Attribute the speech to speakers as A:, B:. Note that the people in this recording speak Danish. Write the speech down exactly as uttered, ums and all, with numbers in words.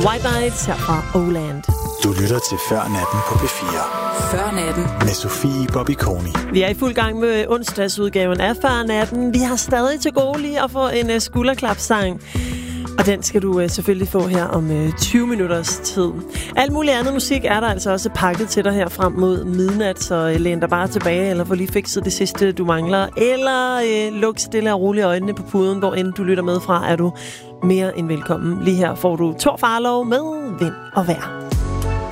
A: White Nights her fra Oland.
B: Du lytter til Før Natten på P fire.
C: Før Natten.
B: Med Sofie Bobby-Koni.
A: Vi er i fuld gang med onsdagsudgaven af Før Natten. Vi har stadig til gode lige at få en uh, skulderklapsang. Og den skal du uh, selvfølgelig få her om uh, tyve minutters tid. Alt muligt andet musik er der altså også pakket til dig her frem mod midnat, så uh, læn dig bare tilbage, eller få lige fikset det sidste, du mangler. Eller uh, luk stille og roligt øjnene på puden, hvor end du lytter med fra, er du mere end velkommen. Lige her får du Thor Farlov med Vind og Vejr.